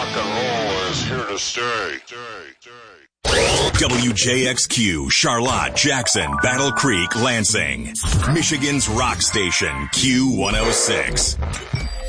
Rock and roll is here to stay. WJXQ, Charlotte, Jackson, Battle Creek, Lansing. Michigan's rock station, Q106.